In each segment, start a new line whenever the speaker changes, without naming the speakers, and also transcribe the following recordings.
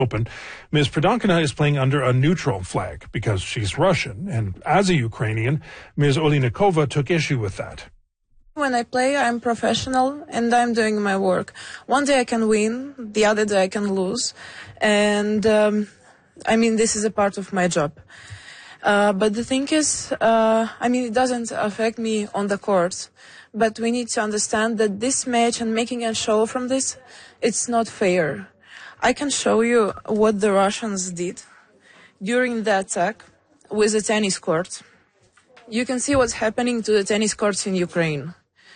Open. Ms. Pridonkina is playing under a neutral flag because she's Russian, and as a Ukrainian, Ms. Oleinikova took issue with that.
When I play, I'm professional and I'm doing my work. One day I can win, the other day I can lose, and this is a part of my job. But the thing is, it doesn't affect me on the court. But we need to understand that this match and making a show from this, it's not fair. I can show you what the Russians did during the attack with the tennis court. You can see what's happening to the tennis courts in Ukraine.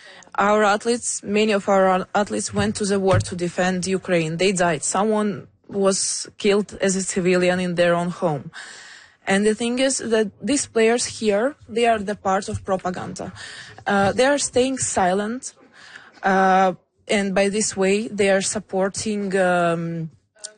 Many of our athletes went to the war to defend Ukraine. They died. Someone was killed as a civilian in their own home. And the thing is that these players here, they are the part of propaganda. They are staying silent, and by this way, they are supporting the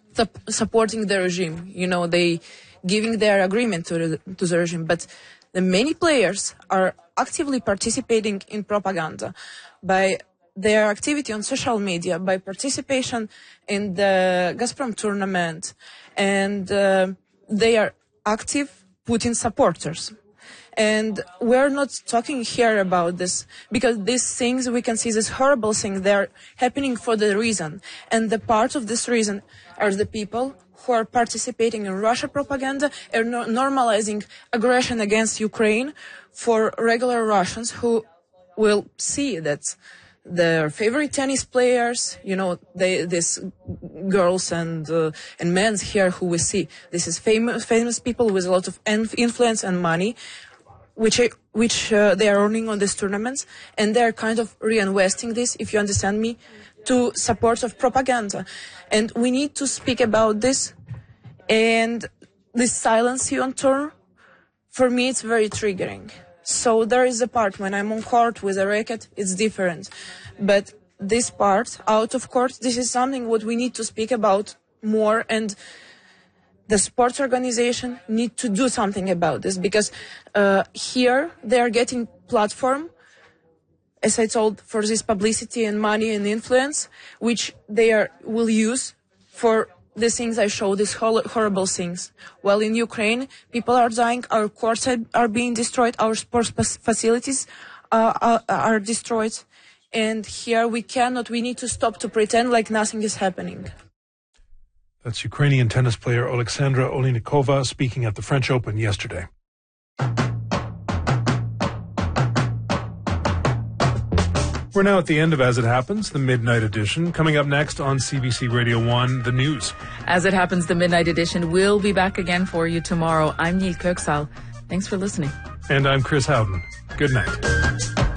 regime. They giving their agreement to the regime. But the many players are actively participating in propaganda by their activity on social media, by participation in the Gazprom tournament, and they are active Putin supporters. And we're not talking here about this because these things, we can see these horrible things, they're happening for the reason. And the part of this reason are the people who are participating in Russia propaganda and normalizing aggression against Ukraine for regular Russians who will see that their favorite tennis players, these girls and men here who we see, this is famous people with a lot of influence and money, which they are earning on these tournaments, and they are kind of reinvesting this, if you understand me, to support of propaganda. And we need to speak about this, and this silence you on tour, for me, it's very triggering. So there is a part when I'm on court with a racket, it's different. But this part, out of court, this is something what we need to speak about more, and the sports organization need to do something about this, because here they are getting platform, as I told, for this publicity and money and influence, which they will use for the things I show, these horrible things. While in Ukraine, people are dying, our courts are being destroyed, our sports facilities are destroyed. And here we need to stop to pretend like nothing is happening.
That's Ukrainian tennis player Oleksandra Oleinikova speaking at the French Open yesterday. We're now at the end of As It Happens, the Midnight Edition. Coming up next on CBC Radio 1, the news.
As It Happens, the Midnight Edition will be back again for you tomorrow. I'm Neil Kirksall. Thanks for listening.
And I'm Chris Howden. Good night.